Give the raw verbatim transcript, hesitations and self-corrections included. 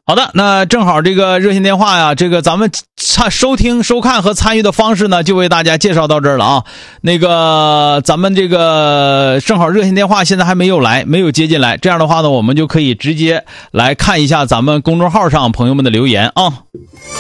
好的，那正好这个热线电话呀，这个咱们参收听、收看和参与的方式呢，就为大家介绍到这儿了啊。那个咱们这个正好热线电话现在还没有来，没有接进来，这样的话呢，我们就可以直接来看一下咱们公众号上朋友们的留言啊。